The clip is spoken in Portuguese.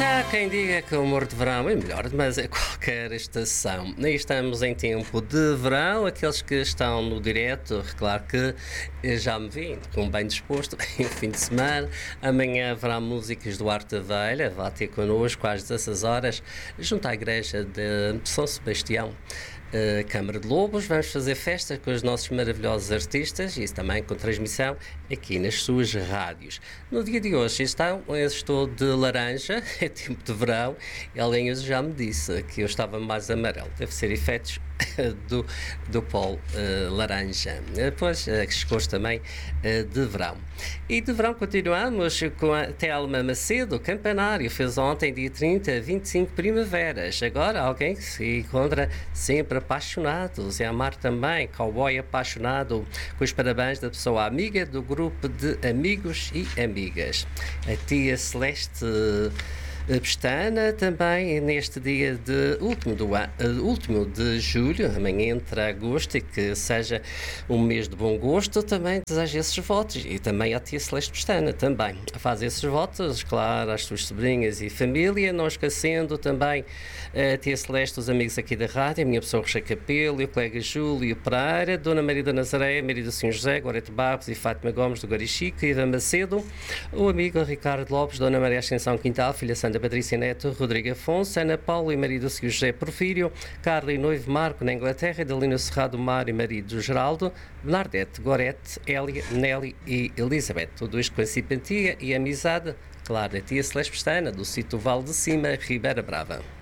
Há quem diga que o humor de verão é melhor, mas é qualquer estação. E estamos em tempo de verão, aqueles que estão no direto, claro que já me vi, com bem disposto, em fim de semana. Amanhã haverá músicas do Arte da Velha, vá ter connosco às 16 horas, junto à igreja de São Sebastião. Câmara de Lobos, vamos fazer festa com os nossos maravilhosos artistas e isso também com transmissão aqui nas suas rádios. No dia de hoje estou de laranja, é tempo de verão, e alguém hoje já me disse que eu estava mais amarelo, deve ser efeitos do polo laranja. Depois chegou também de verão. E de verão continuamos com a Telma Macedo, Campanário, fez ontem dia 30, 25 primaveras. Agora alguém que se encontra sempre apaixonado, Zé Amar também, cowboy apaixonado, com os parabéns da pessoa amiga do grupo de amigos e amigas. A tia Celeste Pestana também neste dia último de julho, amanhã entra agosto, e que seja um mês de bom gosto. Também desejo esses votos, e também à tia Celeste Pestana também faz esses votos, claro, às suas sobrinhas e família, não esquecendo também a tia Celeste, os amigos aqui da rádio, a minha pessoa Rocha Capelo, o colega Júlio Pereira, Dona Maria da Nazaré, Maria do Senhor José, Gorete Barros e Fátima Gomes do Garichico, Iva Macedo, o amigo Ricardo Lopes, Dona Maria Ascensão Quintal, filha Santa Patrícia Neto, Rodrigo Afonso, Ana Paula e marido Senhor José Porfírio, Carla e noivo Marco na Inglaterra, Dalina Serrado Mar e marido Geraldo, Bernadette, Gorete, Hélia, Nelly e Elizabeth. Tudo isto com a simpatia e amizade, claro, da tia Celeste Pestana, do sítio Vale de Cima, Ribeira Brava.